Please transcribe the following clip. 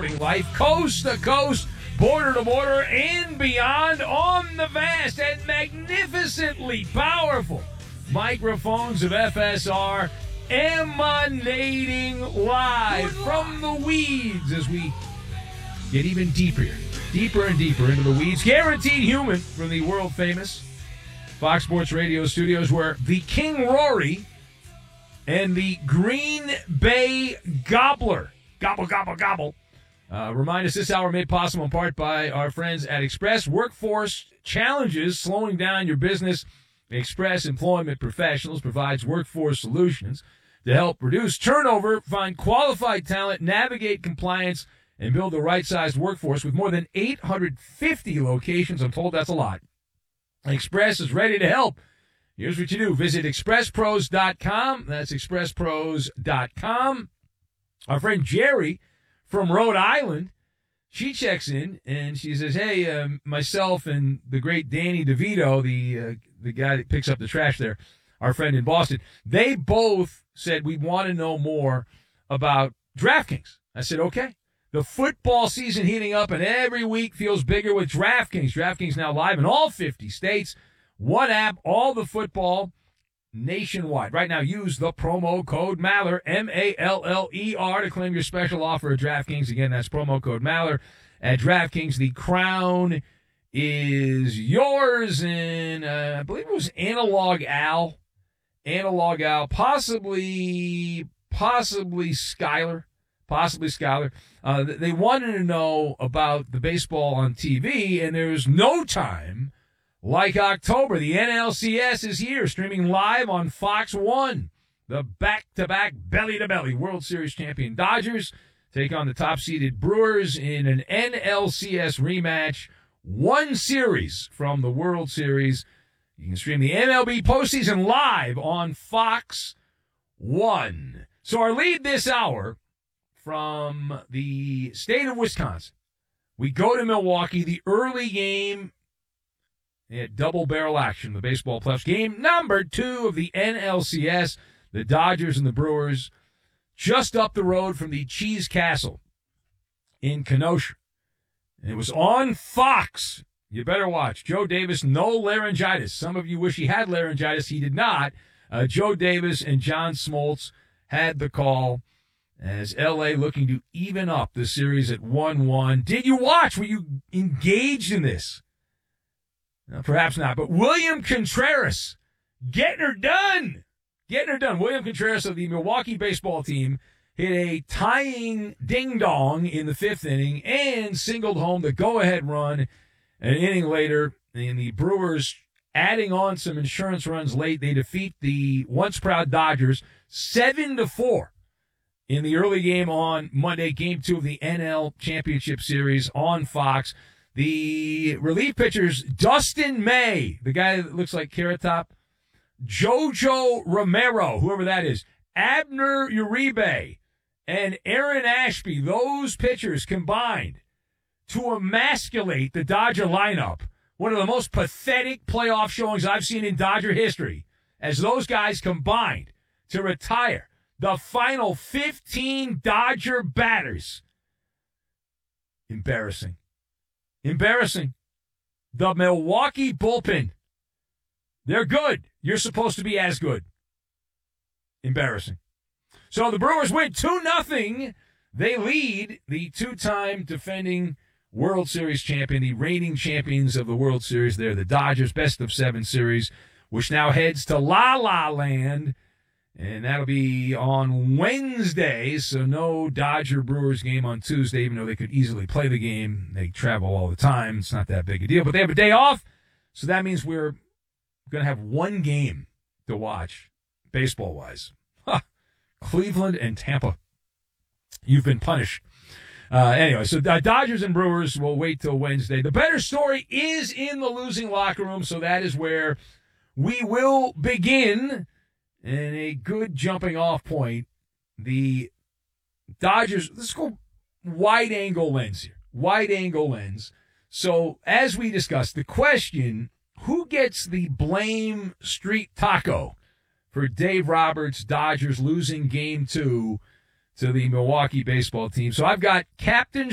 sporting life, coast to coast, border to border, and beyond on the vast and magnificently powerful microphones of FSR, emanating live from the weeds as we get even deeper and deeper into the weeds. Guaranteed Human from the world-famous Fox Sports Radio studios, where the King Rory and the Green Bay Gobbler, gobble, gobble, gobble, remind us this hour made possible in part by our friends at Express. Workforce challenges slowing down your business. Express Employment Professionals provides workforce solutions to help reduce turnover, find qualified talent, navigate compliance, and build the right-sized workforce with more than 850 locations. I'm told that's a lot. Express is ready to help. Here's what you do. Visit expresspros.com. That's expresspros.com. Our friend Jerry from Rhode Island, she checks in, and she says, hey, myself and the great Danny DeVito, the guy that picks up the trash there, our friend in Boston, they both said we want to know more about DraftKings. I said, okay. The football season heating up, and every week feels bigger with DraftKings. DraftKings now live in all 50 states. One app, all the football nationwide. Right now, use the promo code Maller, M-A-L-L-E-R, to claim your special offer at DraftKings. Again, that's promo code Maller at DraftKings. The crown is yours, and I believe it was Analog Al, possibly Skyler. They wanted to know about the baseball on TV, and there's no time like October. The NLCS is here, streaming live on Fox 1. The back-to-back, belly-to-belly World Series champion Dodgers take on the top-seeded Brewers in an NLCS rematch. One series from the World Series. You can stream the MLB postseason live on Fox 1. So our lead this hour from the state of Wisconsin. We go to Milwaukee, the early game at double barrel action, the baseball playoffs. Game number 2 of the NLCS, the Dodgers and the Brewers, just up the road from the Cheese Castle in Kenosha. And it was on Fox. You better watch. Joe Davis, no laryngitis. Some of you wish he had laryngitis. He did not. Joe Davis and John Smoltz had the call as L.A. looking to even up the series at 1-1. Did you watch? Were you engaged in this? No, perhaps not. But William Contreras getting her done. William Contreras of the Milwaukee baseball team hit a tying ding-dong in the 5th inning and singled home the go-ahead run an inning later. And the Brewers, adding on some insurance runs late, they defeat the once-proud Dodgers 7-4 in the early game on Monday, Game 2 of the NL Championship Series on Fox. The relief pitchers, Dustin May, the guy that looks like Carrot Top, Jojo Romero, whoever that is, Abner Uribe, and Aaron Ashby, those pitchers combined to emasculate the Dodger lineup. One of the most pathetic playoff showings I've seen in Dodger history, as those guys combined to retire the final 15 Dodger batters. Embarrassing. The Milwaukee bullpen, they're good. You're supposed to be as good. Embarrassing. So the Brewers win 2-0. They lead the 2-time defending World Series champion, the reigning champions of the World Series. They're the Dodgers, best-of-7 series, which now heads to La La Land. And that'll be on Wednesday, so no Dodger-Brewers game on Tuesday, even though they could easily play the game. They travel all the time. It's not that big a deal. But they have a day off, so that means we're going to have one game to watch, baseball-wise. Cleveland and Tampa. You've been punished. Anyway, so Dodgers and Brewers will wait till Wednesday. The better story is in the losing locker room, so that is where we will begin. And a good jumping off point, the Dodgers, let's go wide angle lens here. Wide angle lens. So as we discussed, the question, who gets the blame street taco for Dave Roberts' Dodgers losing Game 2 to the Milwaukee baseball team? So I've got Captain